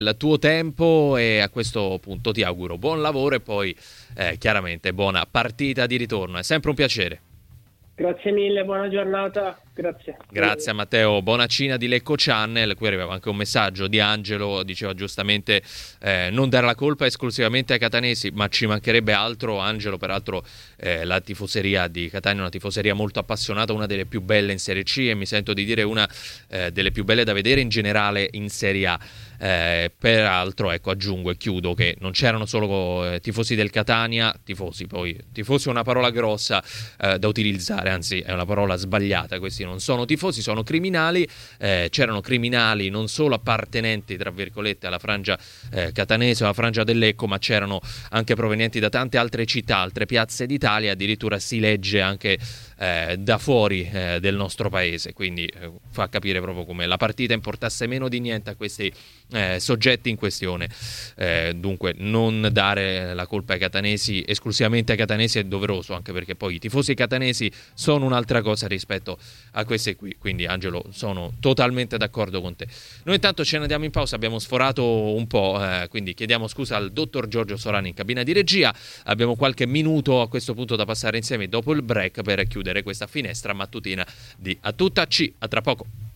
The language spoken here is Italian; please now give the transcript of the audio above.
il tuo tempo e a questo punto ti auguro buon lavoro e poi chiaramente buona partita di ritorno. È sempre un piacere. Grazie mille, buona giornata. Grazie. Grazie a Matteo, buona cina di Lecco Channel. Qui arrivava anche un messaggio di Angelo, diceva giustamente non dare la colpa esclusivamente ai catanesi, ma ci mancherebbe altro. Angelo, peraltro la tifoseria di Catania è una tifoseria molto appassionata, una delle più belle in Serie C e mi sento di dire una delle più belle da vedere in generale in Serie A. Peraltro, ecco, aggiungo e chiudo che non c'erano solo tifosi del Catania, tifosi è una parola grossa da utilizzare, anzi è una parola sbagliata. Questi non sono tifosi, sono criminali. C'erano criminali non solo appartenenti tra virgolette alla frangia catanese o alla frangia del Lecco, ma c'erano anche provenienti da tante altre città, altre piazze d'Italia, addirittura si legge anche da fuori del nostro paese, quindi fa capire proprio come la partita importasse meno di niente a questi soggetti in questione. Dunque non dare la colpa ai catanesi, esclusivamente ai catanesi, è doveroso, anche perché poi i tifosi catanesi sono un'altra cosa rispetto a questi qui, quindi Angelo sono totalmente d'accordo con te. Noi intanto ce ne andiamo in pausa, abbiamo sforato un po', quindi chiediamo scusa al dottor Giorgio Sorani in cabina di regia. Abbiamo qualche minuto a questo punto da passare insieme dopo il break per chiudere questa finestra mattutina di A Tutta C. A tra poco.